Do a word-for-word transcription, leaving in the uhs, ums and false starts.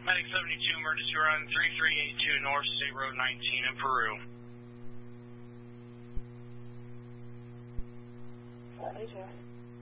Medic seventy-two, emergency run three three eight two North State Road nineteen in Peru. seventy-two.